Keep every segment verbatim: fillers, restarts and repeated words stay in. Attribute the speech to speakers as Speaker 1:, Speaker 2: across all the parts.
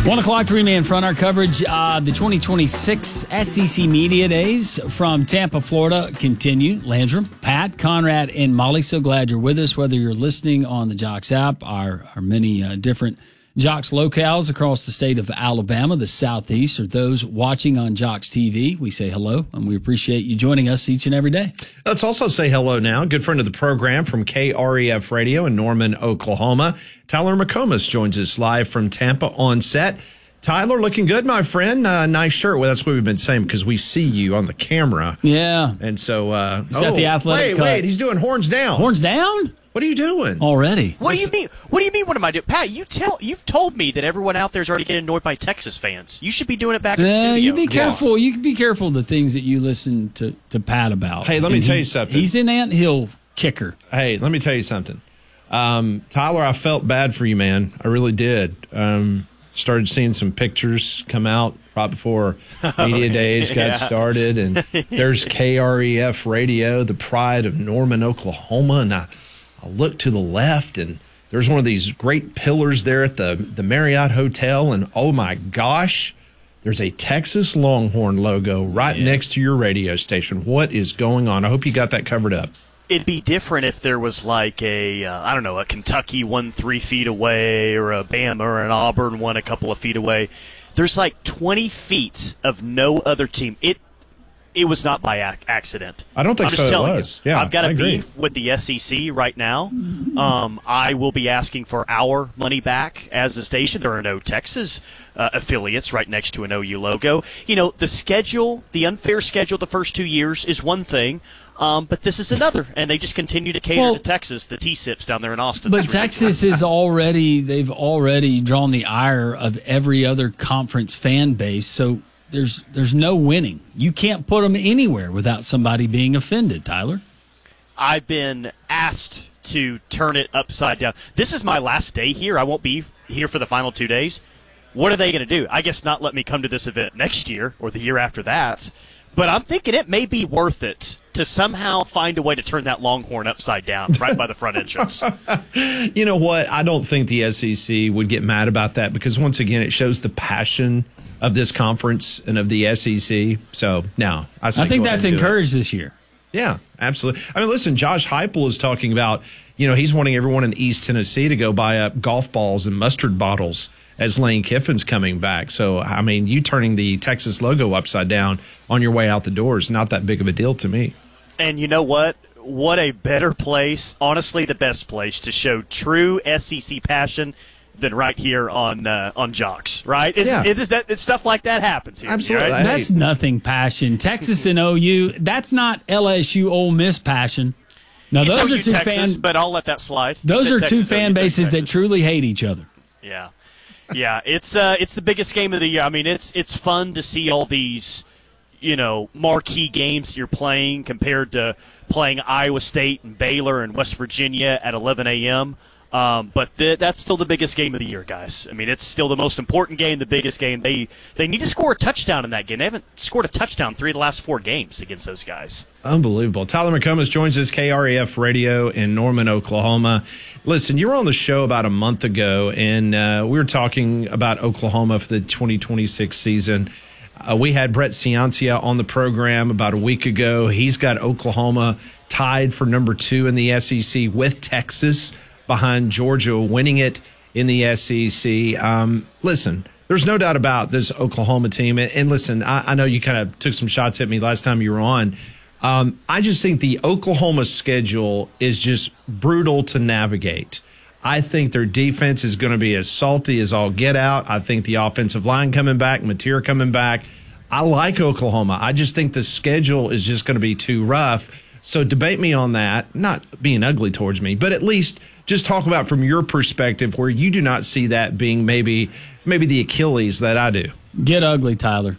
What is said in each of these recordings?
Speaker 1: One o'clock, three-man front. Our coverage, uh, the twenty twenty-six S E C Media Days from Tampa, Florida, continue. Landrum, Pat, Conrad, and Molly, so glad you're with us, whether you're listening on the Jocks app, our, our many uh, different Jocks locales across the state of Alabama, the Southeast, or those watching on Jocks T V. We say hello, and we appreciate you joining us each and every day.
Speaker 2: Let's also say hello now. Good friend of the program from K R E F Radio in Norman, Oklahoma. Tyler McComas joins us live from Tampa on set. Tyler, looking good, my friend. Uh, nice shirt. Well, that's what we've been saying because we see you on the camera.
Speaker 1: Yeah.
Speaker 2: And so, uh,
Speaker 1: he's got oh, the athletic
Speaker 2: wait,
Speaker 1: cut.
Speaker 2: wait, he's doing horns down.
Speaker 1: Horns down?
Speaker 2: What are you doing
Speaker 1: already?
Speaker 3: What do you mean? What do you mean? What am I doing, Pat? You tell. You've told me that everyone out there is already getting annoyed by Texas fans. You should be doing it back in the
Speaker 1: uh,
Speaker 3: studio.
Speaker 1: You be careful. Yeah. You can be careful of the things that you listen to, to Pat about.
Speaker 2: Hey, let
Speaker 1: and
Speaker 2: me tell
Speaker 1: he,
Speaker 2: you something.
Speaker 1: He's an anthill kicker.
Speaker 2: Hey, let me tell you something. Um, Tyler, I felt bad for you, man. I really did. Um, started seeing some pictures come out right before Media Days got
Speaker 3: yeah. started,
Speaker 2: and there's K R E F Radio, the pride of Norman, Oklahoma, and I, I looked to the left, and there's one of these great pillars there at the, the Marriott Hotel, and oh my gosh, there's a Texas Longhorn logo right yeah. next to your radio station. What is going on? I hope you got that covered up.
Speaker 3: It'd be different if there was like a, uh, I don't know, a Kentucky one three feet away or a Bama or an Auburn one a couple of feet away. There's like twenty feet of no other team. It it was not by ac- accident.
Speaker 2: I don't think
Speaker 3: I'm just
Speaker 2: so
Speaker 3: telling
Speaker 2: it was.
Speaker 3: You,
Speaker 2: yeah,
Speaker 3: I've got
Speaker 2: I
Speaker 3: a
Speaker 2: agree.
Speaker 3: beef with the S E C right now. Um, I will be asking for our money back as a station. There are no Texas uh, affiliates right next to an O U logo. You know, the schedule, the unfair schedule the first two years is one thing. Um, but this is another, and they just continue to cater
Speaker 1: well,
Speaker 3: to Texas, the T-SIPs down there in Austin.
Speaker 1: But Texas is already, they've already drawn the ire of every other conference fan base, so there's there's no winning. You can't put them anywhere without somebody being offended, Tyler.
Speaker 3: I've been asked to turn it upside down. This is my last day here. I won't be here for the final two days. What are they going to do? I guess not let me come to this event next year or the year after that. But I'm thinking it may be worth it to somehow find a way to turn that Longhorn upside down right by the front entrance.
Speaker 2: You know what? I don't think the S E C would get mad about that because, once again, it shows the passion of this conference and of the S E C. So, no. I,
Speaker 1: I think that's encouraged this year.
Speaker 2: Yeah, absolutely. I mean, listen, Josh Heupel is talking about, you know, he's wanting everyone in East Tennessee to go buy up golf balls and mustard bottles as Lane Kiffin's coming back. So, I mean, you turning the Texas logo upside down on your way out the door is not that big of a deal to me.
Speaker 3: And you know what? What a better place, honestly the best place to show true S E C passion than right here on uh, on Jocks, right? It's,
Speaker 2: yeah.
Speaker 3: it's, that, it's stuff like that happens here.
Speaker 2: Absolutely.
Speaker 3: Right?
Speaker 1: That's nothing passion. Texas and O U, that's not L S U Ole Miss passion. Now,
Speaker 3: It's
Speaker 1: those
Speaker 3: O
Speaker 1: are
Speaker 3: U
Speaker 1: two
Speaker 3: Texas,
Speaker 1: fan
Speaker 3: but I'll let that slide.
Speaker 1: Those
Speaker 3: You
Speaker 1: are
Speaker 3: said
Speaker 1: two
Speaker 3: Texas,
Speaker 1: fan
Speaker 3: O U
Speaker 1: bases that
Speaker 3: Texas.
Speaker 1: truly hate each other.
Speaker 3: Yeah. Yeah, it's uh, it's the biggest game of the year. I mean, it's it's fun to see all these, you know, marquee games you're playing compared to playing Iowa State and Baylor and West Virginia at eleven a.m. Um, but th- that's still the biggest game of the year, guys. I mean, it's still the most important game, the biggest game. They they need to score a touchdown in that game. They haven't scored a touchdown three of the last four games against those guys.
Speaker 2: Unbelievable. Tyler McComas joins us, K R E F Radio in Norman, Oklahoma. Listen, you were on the show about a month ago, and uh, we were talking about Oklahoma for the twenty twenty-six season. Uh, we had Brett Ciancia on the program about a week ago. He's got Oklahoma tied for number two in the S E C with Texas, behind Georgia winning it in the S E C. Um, listen, there's no doubt about this Oklahoma team. And, and listen, I, I know you kind of took some shots at me last time you were on. Um, I just think the Oklahoma schedule is just brutal to navigate. I think their defense is going to be as salty as all get out. I think the offensive line coming back, Mateer coming back. I like Oklahoma. I just think the schedule is just going to be too rough. So debate me on that, not being ugly towards me, but at least just talk about from your perspective where you do not see that being maybe maybe the Achilles that I do.
Speaker 1: Get ugly, Tyler.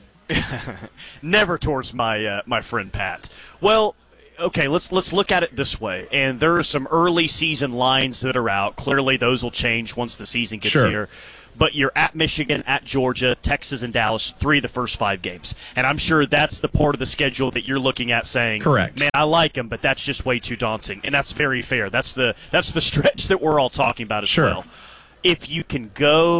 Speaker 3: Never towards my uh, my friend Pat. Well, okay, let's let's look at it this way. And there are some early season lines that are out. Clearly, those will change once the season gets
Speaker 2: Sure.
Speaker 3: here. But you're at Michigan, at Georgia, Texas, and Dallas, three of the first five games. And I'm sure that's the part of the schedule that you're looking at saying,
Speaker 2: correct.
Speaker 3: Man, I like them, but that's just way too daunting. And that's very fair. That's the that's the stretch that we're all talking about as
Speaker 2: Sure.
Speaker 3: well. If you can go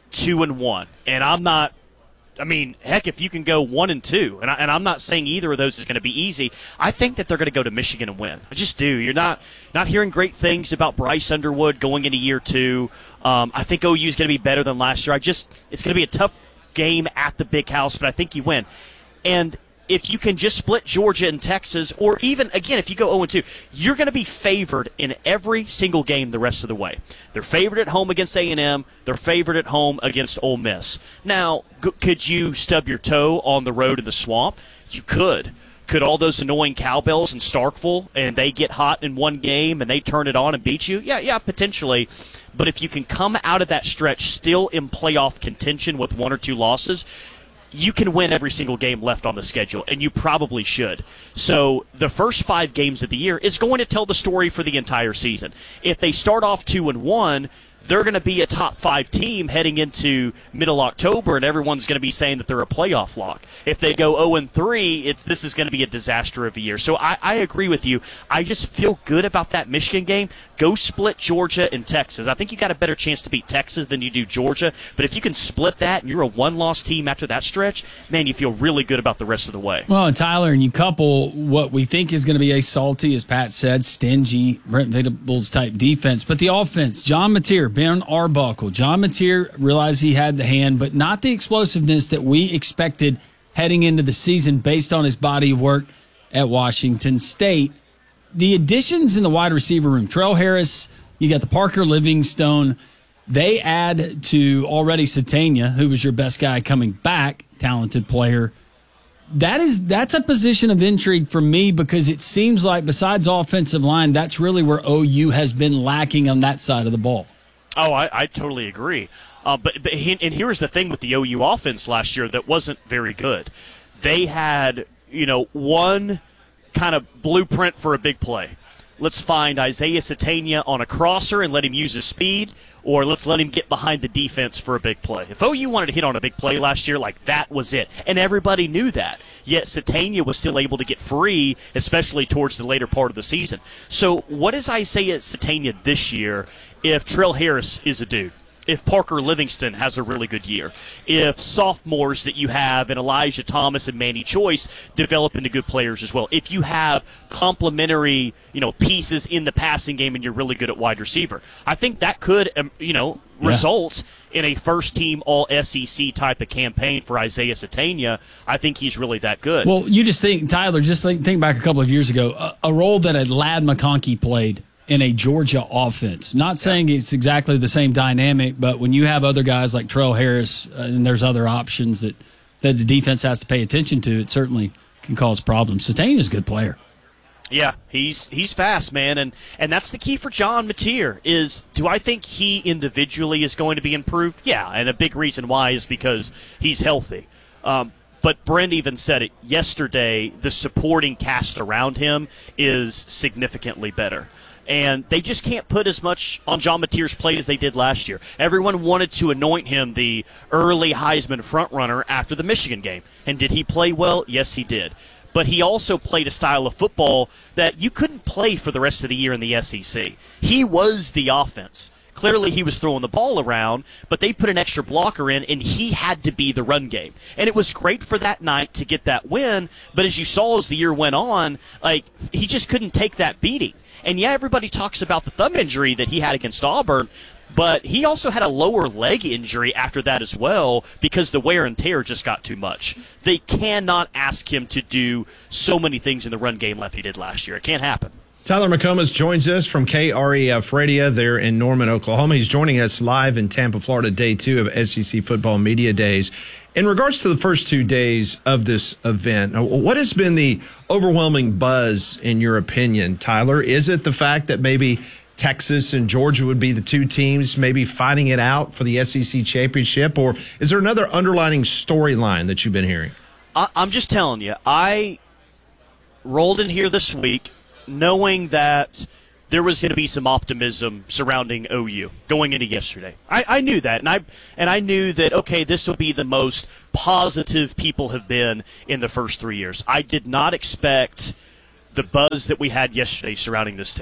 Speaker 3: two and one, and I'm not. I mean, heck, if you can go one and two, and, I, and I'm not saying either of those is going to be easy. I think that they're going to go to Michigan and win. I just do. You're not not hearing great things about Bryce Underwood going into year two. Um, I think O U is going to be better than last year. I just it's going to be a tough game at the Big House, but I think you win. And if you can just split Georgia and Texas, or even, again, if you go oh and two, you're going to be favored in every single game the rest of the way. They're favored at home against A and M. They're favored at home against Ole Miss. Now, g- could you stub your toe on the road in the swamp? You could. Could all those annoying cowbells in Starkville, and they get hot in one game and they turn it on and beat you? Yeah, yeah, potentially. But if you can come out of that stretch still in playoff contention with one or two losses, you can win every single game left on the schedule, and you probably should. So the first five games of the year is going to tell the story for the entire season. If they start off two and one, they're going to be a top five team heading into middle October, and everyone's going to be saying that they're a playoff lock. If they go oh and three, it's this is going to be a disaster of a year. So I, I agree with you. I just feel good about that Michigan game. Go split Georgia and Texas. I think you got a better chance to beat Texas than you do Georgia. But if you can split that and you're a one-loss team after that stretch, man, you feel really good about the rest of the way.
Speaker 1: Well, and Tyler, and you couple what we think is going to be a salty, as Pat said, stingy, Brent Venables type defense. But the offense, John Mateer, Ben Arbuckle. John Mateer realized he had the hand, but not the explosiveness that we expected heading into the season based on his body of work at Washington State. The additions in the wide receiver room, Trell Harris, you got the Parker Livingstone. They add to already Satania, who was your best guy coming back, talented player. That is that's a position of intrigue for me because it seems like besides offensive line, that's really where O U has been lacking on that side of the ball.
Speaker 3: Oh, I, I totally agree. Uh, but, but he, and here's the thing with the O U offense last year that wasn't very good. They had, you know, one kind of blueprint for a big play. Let's find Isaiah Satania on a crosser and let him use his speed, or let's let him get behind the defense for a big play. If O U wanted to hit on a big play last year, like that was it. And everybody knew that. Yet Satania was still able to get free, especially towards the later part of the season. So what is Isaiah Satania this year if Trell Harris is a dude? If Parker Livingston has a really good year, if sophomores that you have and Elijah Thomas and Manny Choice develop into good players as well, if you have complementary, you know, pieces in the passing game and you're really good at wide receiver, I think that could, um, you know,
Speaker 1: yeah.
Speaker 3: result in a first-team All-S E C type of campaign for Isaiah Satania. I think he's really that good.
Speaker 1: Well, you just think, Tyler, just think, think back a couple of years ago, a, a role that a Ladd McConkey played in a Georgia offense. Not saying it's exactly the same dynamic, but when you have other guys like Trell Harris uh, and there's other options that, that the defense has to pay attention to, it certainly can cause problems. Satania's a good player.
Speaker 3: Yeah, he's he's fast, man, and, and that's the key for John Mateer is, do I think he individually is going to be improved? Yeah, and a big reason why is because he's healthy. Um, but Brent even said it yesterday, the supporting cast around him is significantly better. And they just can't put as much on John Mateer's plate as they did last year. Everyone wanted to anoint him the early Heisman frontrunner after the Michigan game. And did he play well? Yes, he did. But he also played a style of football that you couldn't play for the rest of the year in the S E C. He was the offense. Clearly he was throwing the ball around, but they put an extra blocker in, and he had to be the run game. And it was great for that night to get that win, but as you saw as the year went on, like he just couldn't take that beating. And, yeah, everybody talks about the thumb injury that he had against Auburn, but he also had a lower leg injury after that as well because the wear and tear just got too much. They cannot ask him to do so many things in the run game like he did last year. It can't happen.
Speaker 2: Tyler McComas joins us from K R E F Radio there in Norman, Oklahoma. He's joining us live in Tampa, Florida, day two of S E C Football Media Days. In regards to the first two days of this event, what has been the overwhelming buzz in your opinion, Tyler? Is it the fact that maybe Texas and Georgia would be the two teams maybe fighting it out for the S E C championship, or is there another underlining storyline that you've been hearing?
Speaker 3: I, I'm just telling you, I rolled in here this week knowing that there was going to be some optimism surrounding O U going into yesterday. I, I knew that, and I and I knew that, okay, this will be the most positive people have been in the first three years. I did not expect the buzz that we had yesterday surrounding this team.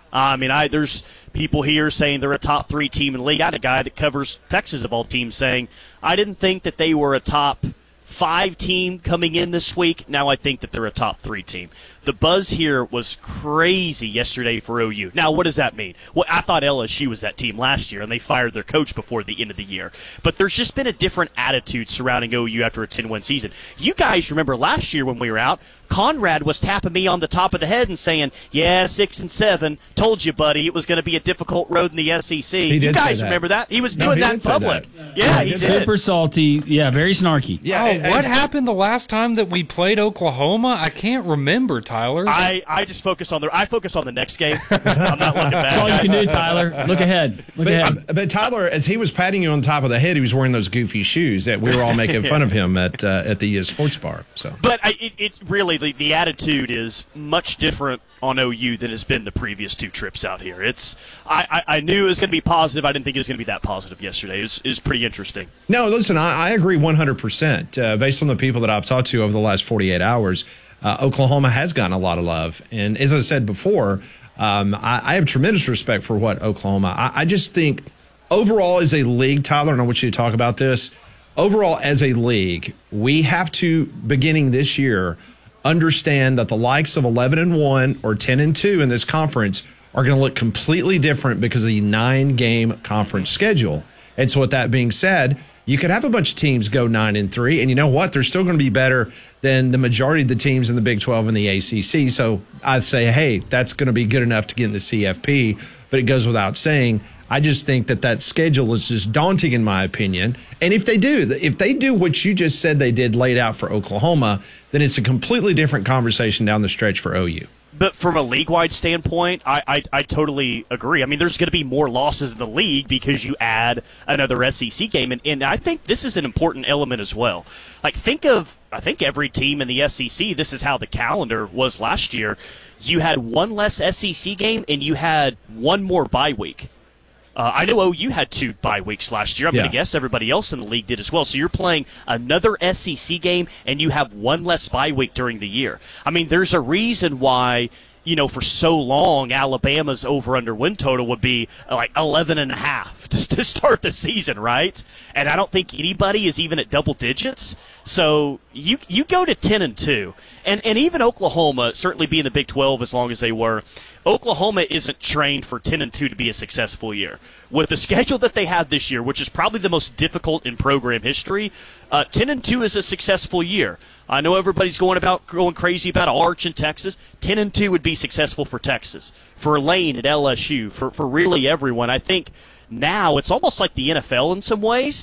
Speaker 3: I mean, I there's people here saying they're a top three team in the league. I had a guy that covers Texas of all teams saying, I didn't think that they were a top five team coming in this week. Now I think that they're a top three team. The buzz here was crazy yesterday for O U. Now, what does that mean? Well, I thought L S U was that team last year, and they fired their coach before the end of the year. But there's just been a different attitude surrounding O U after a ten-win season. You guys remember last year when we were out, Conrad was tapping me on the top of the head and saying, yeah, six and seven, told you, buddy, it was going to be a difficult road in the S E C.
Speaker 2: He did
Speaker 3: you guys
Speaker 2: say that.
Speaker 3: remember that? He was
Speaker 2: No,
Speaker 3: doing
Speaker 2: he
Speaker 3: that
Speaker 2: did
Speaker 3: in
Speaker 2: say
Speaker 3: public.
Speaker 2: that.
Speaker 3: Yeah, he did.
Speaker 1: Super salty. Yeah, very snarky.
Speaker 2: Yeah,
Speaker 4: Oh,
Speaker 2: as-
Speaker 4: what happened the last time that we played Oklahoma? I can't remember, Tyler.
Speaker 3: I, I just focus on the I focus on the next game. I'm not looking back.
Speaker 1: That's all you can do, Tyler. Look ahead. Look ahead.
Speaker 2: But, but Tyler, as he was patting you on top of the head, he was wearing those goofy shoes that we were all making fun of him at uh, at the uh, sports bar. So,
Speaker 3: But I, it, it really the, the attitude is much different on O U than has been the previous two trips out here. It's I, I, I knew it was going to be positive. I didn't think it was going to be that positive yesterday. It was, it was pretty interesting.
Speaker 2: no, listen, I, I agree one hundred percent. Uh, based on the people that I've talked to over the last forty-eight hours, uh, Oklahoma has gotten a lot of love. And as I said before, um, I, I have tremendous respect for what Oklahoma. I, I just think overall as a league, Tyler, and I want you to talk about this. Overall as a league, we have to, beginning this year, understand that the likes of eleven and one or ten and two in this conference are going to look completely different because of the nine-game conference schedule. And so with that being said, you could have a bunch of teams go nine and three, and you know what? They're still going to be better than the majority of the teams in the Big twelve and the A C C. So I'd say, hey, that's going to be good enough to get in the C F P, but it goes without saying. I just think that that schedule is just daunting in my opinion. And if they do, if they do what you just said they did laid out for Oklahoma, then it's a completely different conversation down the stretch for O U.
Speaker 3: But from a league-wide standpoint, I, I, I totally agree. I mean, there's going to be more losses in the league because you add another S E C game. And, and I think this is an important element as well. Like, think of, I think every team in the S E C, this is how the calendar was last year. You had one less S E C game, and you had one more bye week. Uh, I know O U had two bye weeks last year. I'm
Speaker 2: Yeah.
Speaker 3: going to guess everybody else in the league did as well. So you're playing another S E C game, and you have one less bye week during the year. I mean, there's a reason why, you know, for so long, Alabama's over-under win total would be like eleven and a half to, to start the season, right? And I don't think anybody is even at double digits. So you you go to ten and two, and and even Oklahoma, certainly being the Big twelve as long as they were, Oklahoma isn't trained for ten and two to be a successful year. With the schedule that they have this year, which is probably the most difficult in program history, uh, ten and two is a successful year. I know everybody's going about going crazy about Arch in Texas. ten and two would be successful for Texas, for Lane at L S U, for for really everyone. I think now it's almost like the N F L in some ways.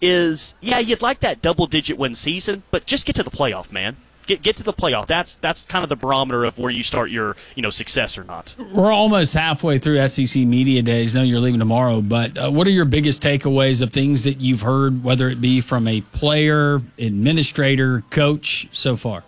Speaker 3: Is yeah, you'd like that double-digit win season, but just get to the playoff, man. Get get to the playoff. That's that's kind of the barometer of where you start your you know success or not.
Speaker 1: We're almost halfway through S E C Media Days. I know you're leaving tomorrow, but uh, what are your biggest takeaways of things that you've heard, whether it be from a player, administrator, coach, so far?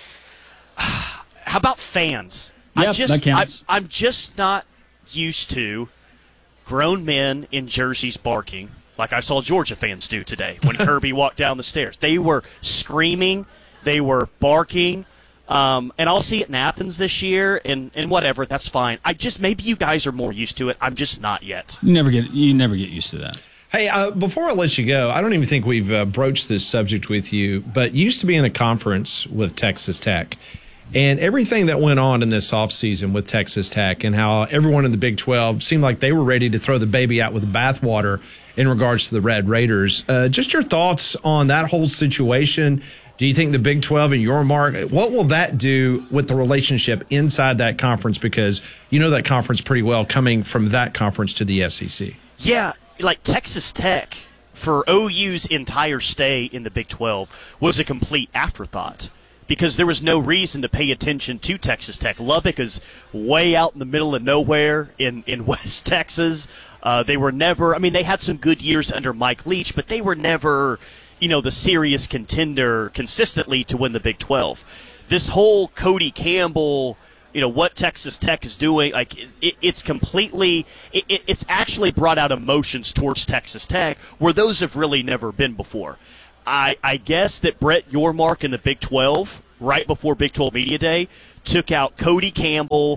Speaker 3: How about fans?
Speaker 1: Yep,
Speaker 3: I just,
Speaker 1: that counts.
Speaker 3: I, I'm just not used to grown men in jerseys barking like I saw Georgia fans do today when Kirby walked down the stairs. They were screaming. They were barking. Um, and I'll see it in Athens this year, and, and whatever. That's fine. I just maybe you guys are more used to it. I'm just not yet.
Speaker 1: You never get you never get used to that.
Speaker 2: Hey, uh, before I let you go, I don't even think we've uh, broached this subject with you, but you used to be in a conference with Texas Tech. And everything that went on in this offseason with Texas Tech and how everyone in the Big twelve seemed like they were ready to throw the baby out with the bathwater in regards to the Red Raiders. Uh, just your thoughts on that whole situation. Do you think the Big twelve and your mark, what will that do with the relationship inside that conference? Because you know that conference pretty well coming from that conference to the S E C.
Speaker 3: Yeah, like Texas Tech, for O U's entire stay in the Big twelve, was a complete afterthought because there was no reason to pay attention to Texas Tech. Lubbock is way out in the middle of nowhere in, in West Texas. Uh, they were never – I mean, they had some good years under Mike Leach, but they were never, you know, the serious contender consistently to win the Big twelve. This whole Cody Campbell – you know, what Texas Tech is doing, like, it, it's completely, it, it's actually brought out emotions towards Texas Tech where those have really never been before. I, I guess that Brett Yormark in the Big twelve, right before Big twelve Media Day, took out Cody Campbell,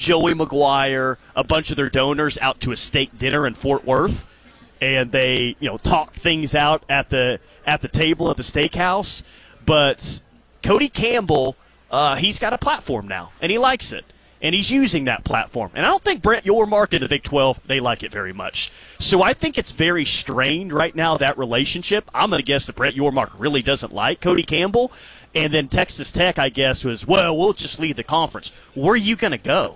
Speaker 3: Joey Maguire, a bunch of their donors out to a steak dinner in Fort Worth, and they, you know, talk things out at the at the table at the steakhouse. But Cody Campbell, uh, he's got a platform now, and he likes it, and he's using that platform. And I don't think Brett Yormark in the Big twelve, they like it very much. So I think it's very strained right now, that relationship. I'm going to guess that Brett Yormark really doesn't like Cody Campbell. And then Texas Tech, I guess, was, well, we'll just leave the conference. Where are you going to go?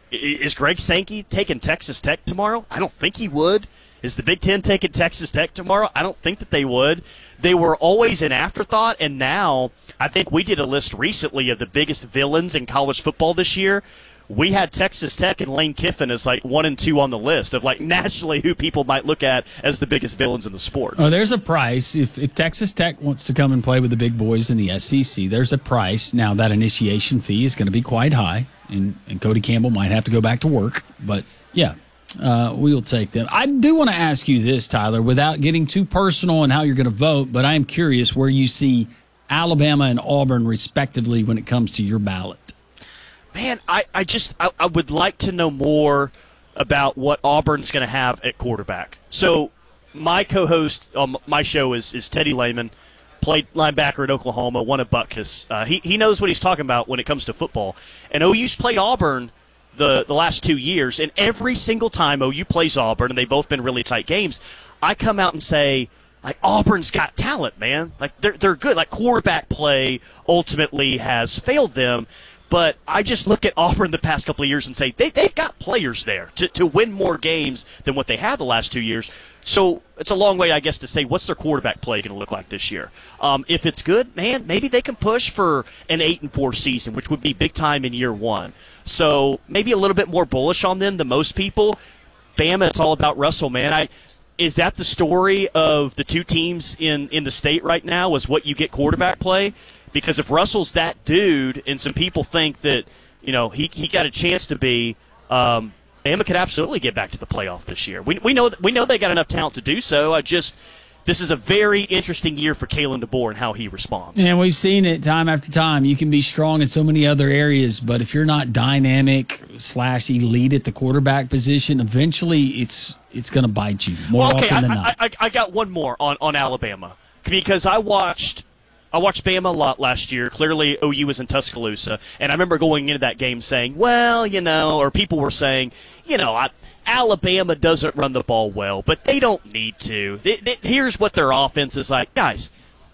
Speaker 3: Is Greg Sankey taking Texas Tech tomorrow? I don't think he would. Is the Big Ten taking Texas Tech tomorrow? I don't think that they would. They were always an afterthought, and now I think we did a list recently of the biggest villains in college football this year. We had Texas Tech and Lane Kiffin as like one and two on the list of like nationally who people might look at as the biggest villains in the sport.
Speaker 1: Oh, there's a price. If if Texas Tech wants to come and play with the big boys in the S E C, there's a price. Now, that initiation fee is going to be quite high, and, and Cody Campbell might have to go back to work. But, yeah, uh, we will take them. I do want to ask you this, Tyler, without getting too personal in how you're going to vote, but I am curious where you see Alabama and Auburn, respectively, when it comes to your ballot.
Speaker 3: Man, I, I just I, I would like to know more about what Auburn's going to have at quarterback. So my co-host on my show is, is Teddy Lehman, played linebacker at Oklahoma, won at Butkus. Uh, he, he knows what he's talking about when it comes to football. And O U's played Auburn the, the last two years, and every single time O U plays Auburn, and they've both been really tight games, I come out and say, like, Auburn's got talent, man. Like, they're, they're good. Like, quarterback play ultimately has failed them. But I just look at Auburn the past couple of years and say they, they've got players there to, to win more games than what they had the last two years. So it's a long way, I guess, to say what's their quarterback play going to look like this year. Um, if it's good, man, maybe they can push for an eight and four season, which would be big time in year one. So maybe a little bit more bullish on them than most people. Bama, it's all about Russell, man. I is that the story of the two teams in, in the state right now? Is what you get quarterback play? Because if Russell's that dude, and some people think that, you know, he he got a chance to be, um, Bama could absolutely get back to the playoff this year. We we know we know they got enough talent to do so. I just this is a very interesting year for Kalen DeBoer and how he responds.
Speaker 1: And we've seen it time after time. You can be strong in so many other areas, but if you're not dynamic slash elite at the quarterback position, eventually it's it's going to bite you more
Speaker 3: well, okay,
Speaker 1: often than
Speaker 3: I,
Speaker 1: not.
Speaker 3: I, I, I got one more on, on Alabama because I watched. I watched Bama a lot last year. Clearly, O U was in Tuscaloosa. And I remember going into that game saying, well, you know, or people were saying, you know, I, Alabama doesn't run the ball well, but they don't need to. They, they, here's what their offense is like. Guys,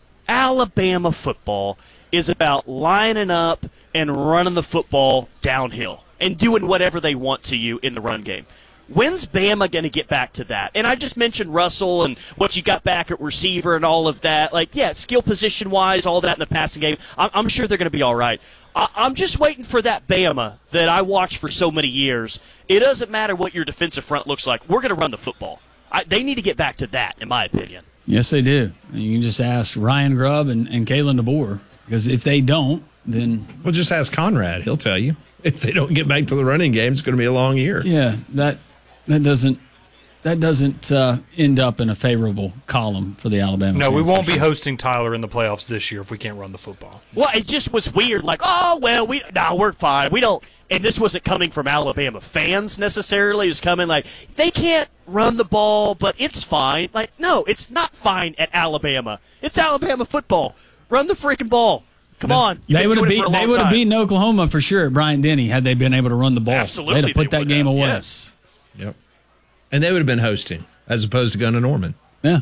Speaker 3: Alabama football is about lining up and running the football downhill and doing whatever they want to you in the run game. When's Bama going to get back to that? And I just mentioned Russell and what you got back at receiver and all of that. Like, yeah, skill position-wise, all that in the passing game. I'm, I'm sure they're going to be all right. I, I'm just waiting for that Bama that I watched for so many years. It doesn't matter what your defensive front looks like. We're going to run the football. I, they need to get back to that, in my opinion.
Speaker 1: Yes, they do. You can just ask Ryan Grubb and, and Kalen DeBoer, because if they don't, then...
Speaker 2: Well, just ask Conrad. He'll tell you. If they don't get back to the running game, it's going to be a long year.
Speaker 1: Yeah, that... That doesn't that doesn't uh, end up in a favorable column for the Alabama.
Speaker 4: No, we won't be
Speaker 1: sure.
Speaker 4: hosting Tyler in the playoffs this year if we can't run the football.
Speaker 3: Well, it just was weird. Like, oh, well, we no, we're fine. We don't. And this wasn't coming from Alabama fans necessarily. It was coming like, they can't run the ball, but it's fine. Like, no, it's not fine at Alabama. It's Alabama football. Run the freaking ball. Come
Speaker 1: no,
Speaker 3: on.
Speaker 1: They would have beat, they would have beaten Oklahoma for sure at Bryant Denny had they been able to run the ball.
Speaker 3: Absolutely.
Speaker 1: They'd have put
Speaker 3: they
Speaker 1: that game
Speaker 3: have.
Speaker 1: away.
Speaker 3: Yes.
Speaker 2: Yep. And they would have been hosting as opposed to going to Norman.
Speaker 1: Yeah.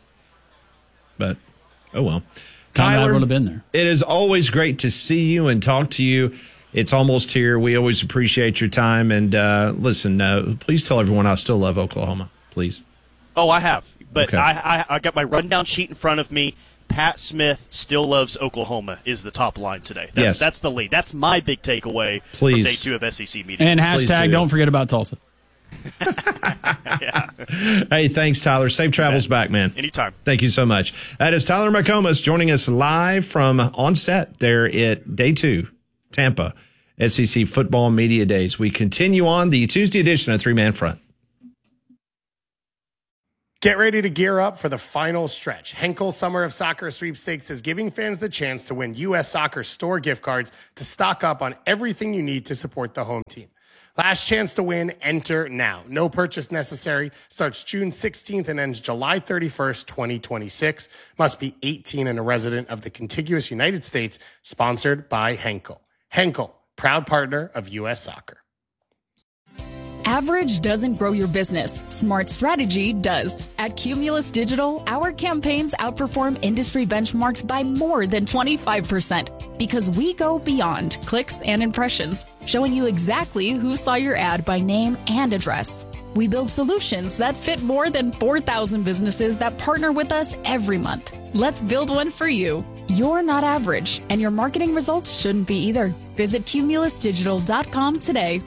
Speaker 2: But, oh well.
Speaker 1: Tyler would have been there.
Speaker 2: It is always great to see you and talk to you. It's almost here. We always appreciate your time. And uh, listen, uh, please tell everyone I still love Oklahoma, please.
Speaker 3: Oh, I have. But
Speaker 2: okay.
Speaker 3: I, I, I got my rundown sheet in front of me. Pat Smith still loves Oklahoma is the top line today. That's,
Speaker 2: yes.
Speaker 3: that's the lead. That's my big takeaway
Speaker 2: please.
Speaker 3: from day two of S E C media.
Speaker 1: And hashtag
Speaker 2: do.
Speaker 1: don't forget about Tulsa.
Speaker 3: Yeah.
Speaker 2: Hey, thanks, Tyler. Safe travels back, man.
Speaker 3: Anytime.
Speaker 2: Thank you so much. That is Tyler McComas joining us live from on set there at day two, Tampa, S E C Football Media Days. We continue on the Tuesday edition of Three Man Front.
Speaker 5: Get ready to gear up for the final stretch. Henkel Summer of Soccer Sweepstakes is giving fans the chance to win U S Soccer store gift cards to stock up on everything you need to support the home team. Last chance to win, enter now. No purchase necessary. Starts June sixteenth and ends July thirty-first, twenty twenty-six. Must be eighteen and a resident of the contiguous United States. Sponsored by Henkel. Henkel, proud partner of U S Soccer.
Speaker 6: Average doesn't grow your business. Smart strategy does. At Cumulus Digital, our campaigns outperform industry benchmarks by more than twenty-five percent because we go beyond clicks and impressions, showing you exactly who saw your ad by name and address. We build solutions that fit more than four thousand businesses that partner with us every month. Let's build one for you. You're not average, and your marketing results shouldn't be either. Visit cumulus digital dot com today.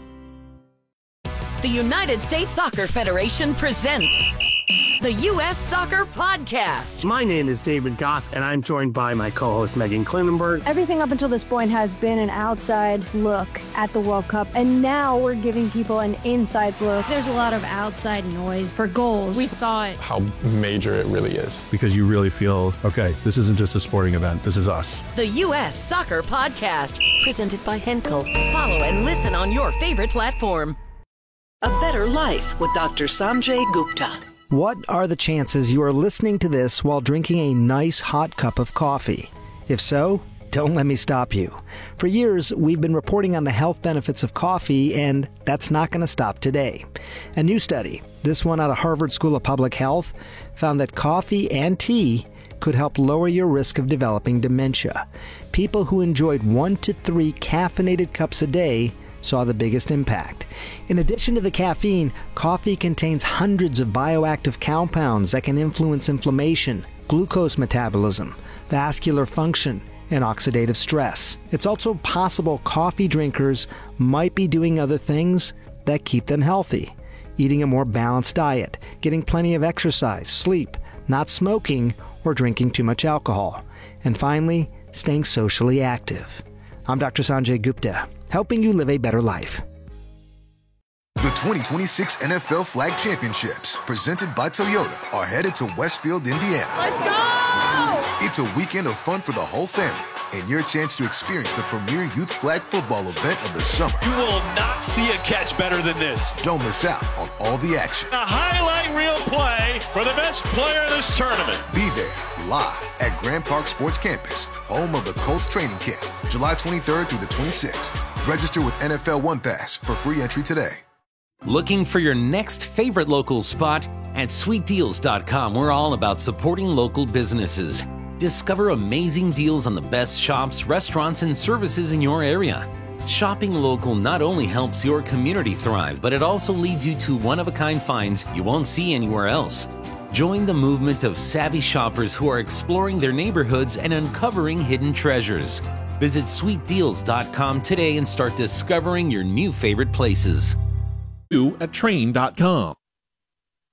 Speaker 7: The United States Soccer Federation presents the U S Soccer Podcast.
Speaker 8: My name is David Goss, and I'm joined by my co-host Megan Klinenberg.
Speaker 9: Everything up until this point has been an outside look at the World Cup, and now we're giving people an inside look.
Speaker 10: There's a lot of outside noise for goals. We thought
Speaker 11: how major it really is.
Speaker 12: Because you really feel, okay, this isn't just a sporting event, this is us.
Speaker 7: The U S Soccer Podcast, presented by Henkel. Follow and listen on your favorite platform.
Speaker 13: A Better Life with Doctor Sanjay Gupta.
Speaker 14: What are the chances you are listening to this while drinking a nice hot cup of coffee? If so, don't let me stop you. For years, we've been reporting on the health benefits of coffee, and that's not going to stop today. A new study, this one out of Harvard School of Public Health, found that coffee and tea could help lower your risk of developing dementia. People who enjoyed one to three caffeinated cups a day saw the biggest impact. In addition to the caffeine, coffee contains hundreds of bioactive compounds that can influence inflammation, glucose metabolism, vascular function, and oxidative stress. It's also possible coffee drinkers might be doing other things that keep them healthy. Eating a more balanced diet, getting plenty of exercise, sleep, not smoking, or drinking too much alcohol. And finally, staying socially active. I'm Doctor Sanjay Gupta, helping you live a better life.
Speaker 15: The twenty twenty-six N F L Flag Championships, presented by Toyota, are headed to Westfield, Indiana.
Speaker 16: Let's go!
Speaker 15: It's a weekend of fun for the whole family, and your chance to experience the premier youth flag football event of the summer.
Speaker 17: You will not see a catch better than this.
Speaker 15: Don't miss out on all the action.
Speaker 17: A highlight reel play for the best player in this tournament.
Speaker 15: Be there live at Grand Park Sports Campus, home of the Colts training camp, July twenty-third through the twenty-sixth. Register with N F L One Pass for free entry today.
Speaker 18: Looking for your next favorite local spot? At sweet deals dot com, we're all about supporting local businesses. Discover amazing deals on the best shops, restaurants, and services in your area. Shopping local not only helps your community thrive, but it also leads you to one-of-a-kind finds you won't see anywhere else. Join the movement of savvy shoppers who are exploring their neighborhoods and uncovering hidden treasures. Visit sweet deals dot com today and start discovering your new favorite places.
Speaker 19: You at train dot com.